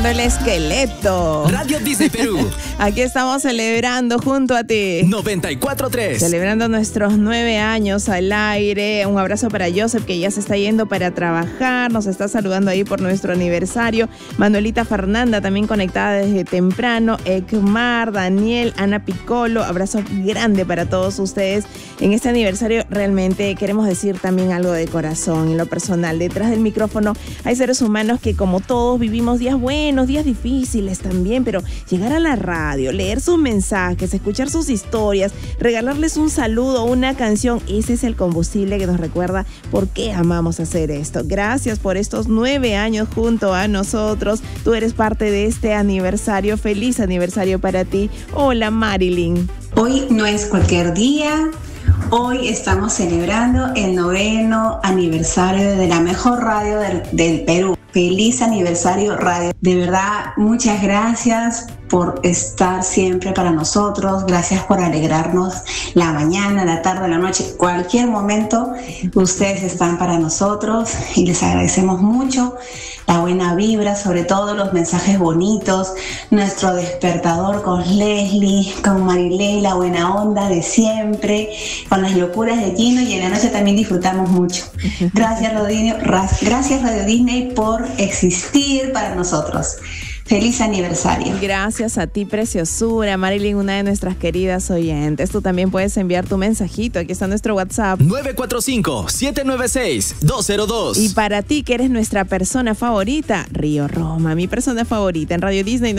El esqueleto. Radio Disney Perú. Aquí estamos celebrando junto a ti. 94.3. Celebrando nuestros 9 años al aire. Un abrazo para Joseph, que ya se está yendo para trabajar. Nos está saludando ahí por nuestro aniversario. Manuelita Fernanda también conectada desde temprano. Ekmar, Daniel, Ana Piccolo. Abrazo grande para todos ustedes. En este aniversario realmente queremos decir también algo de corazón. En lo personal, detrás del micrófono hay seres humanos que, como todos, vivimos días buenos, días difíciles también, pero llegar a la radio, leer sus mensajes, escuchar sus historias, regalarles un saludo, una canción, ese es el combustible que nos recuerda por qué amamos hacer esto. Gracias por estos 9 años junto a nosotros. Tú eres parte de este aniversario. Feliz aniversario para ti. Hola, Marilyn. Hoy no es cualquier día. Hoy estamos celebrando el 9º aniversario de la mejor radio del Perú. Feliz aniversario, radio. De verdad, muchas gracias por estar siempre para nosotros. Gracias por alegrarnos la mañana, la tarde, la noche. Cualquier momento ustedes están para nosotros y les agradecemos mucho la buena vibra, sobre todo los mensajes bonitos, nuestro despertador con Leslie, con Marilei, la buena onda de siempre, con las locuras de Gino, y en la noche también disfrutamos mucho. Gracias Radio Disney por existir para nosotros. Feliz aniversario. Gracias a ti, preciosura. Marilyn, una de nuestras queridas oyentes. Tú también puedes enviar tu mensajito. Aquí está nuestro WhatsApp. 945-796-202. Y para ti, que eres nuestra persona favorita, Río Roma, mi persona favorita en Radio Disney.